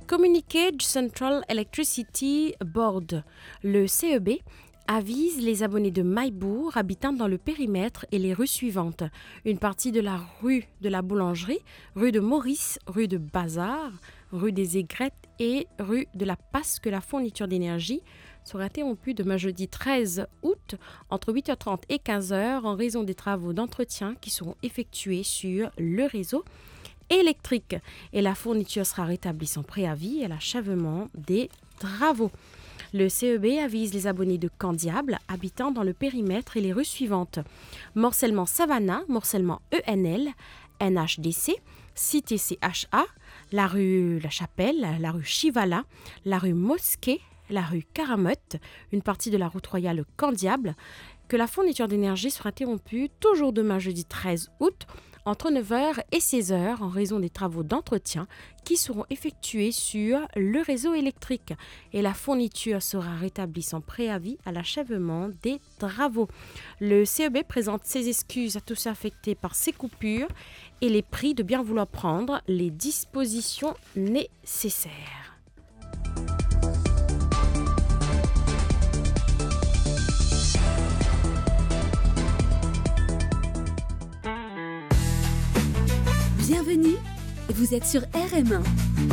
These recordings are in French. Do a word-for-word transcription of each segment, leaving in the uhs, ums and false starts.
Communiqué du Central Electricity Board, le C E B, avise les abonnés de Maillebourg habitant dans le périmètre et les rues suivantes. Une partie de la rue de la Boulangerie, rue de Maurice, rue de Bazar, rue des Aigrettes et rue de la Passe que la fourniture d'énergie sera interrompue demain jeudi treize août entre huit heures trente et quinze heures en raison des travaux d'entretien qui seront effectués sur le réseau électrique. Et la fourniture sera rétablie sans préavis à l'achèvement des travaux. Le C E B avise les abonnés de Candiable habitant dans le périmètre et les rues suivantes. Morcellement Savannah, Morcellement E N L, N H D C, Cité C H A, la rue La Chapelle, la rue Chivala, la rue Mosquée, la rue Caramotte, une partie de la route royale Candiable, que la fourniture d'énergie sera interrompue toujours demain jeudi treize août entre neuf heures et seize heures en raison des travaux d'entretien qui seront effectués sur le réseau électrique et la fourniture sera rétablie sans préavis à l'achèvement des travaux. Le C E B présente ses excuses à tous ceux affectés par ces coupures et les prie de bien vouloir prendre les dispositions nécessaires. Bienvenue, vous êtes sur R M un.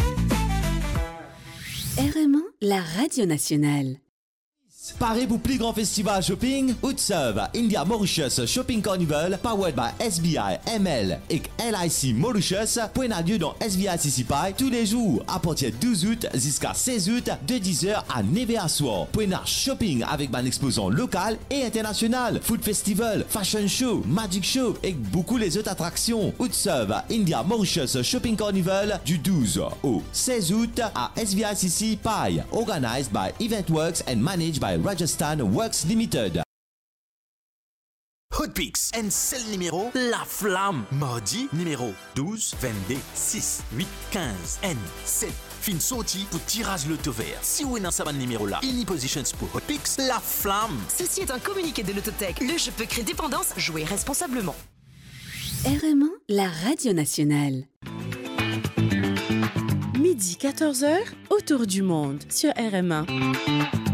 R M un, la radio nationale. Parez pour plus grand festival shopping, Utsev, India Mauritius Shopping Carnival, powered by S B I, M L et L I C Mauritius, point à lieu dans S B I C C P I tous les jours à partir du douze août jusqu'à seize août de dix heures à neuf heures à soir. Point à shopping avec un exposant local et international, food festival, fashion show, magic show et beaucoup les autres attractions. Utsev, India Mauritius Shopping Carnival du douze au seize août à S B I C C P I, organized by Eventworks and managed by Rajasthan Works Limited. Hotpix, un seul numéro, La Flamme. Mardi, numéro douze, vingt-deux, six, huit, quinze, N, sept. Fin sorti pour tirage loto vert. Si vous êtes dans ce numéro là, Any Positions pour Hotpix, La Flamme. Ceci est un communiqué de l'Autotech. Le jeu peut créer dépendance. Jouez responsablement. R M un, la radio nationale. Midi quatorze heures, autour du monde sur R M un.